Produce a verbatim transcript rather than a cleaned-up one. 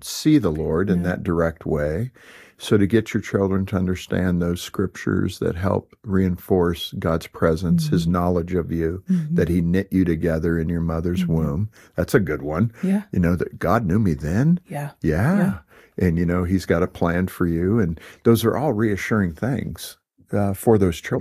don't see the Lord in Yeah. that direct way. So to get your children to understand those scriptures that help reinforce God's presence, Mm-hmm. his knowledge of you, Mm-hmm. that he knit you together in your mother's Mm-hmm. womb. That's a good one. Yeah. You know, that God knew me then. Yeah. Yeah. Yeah. And, you know, he's got a plan for you. And those are all reassuring things uh, for those children.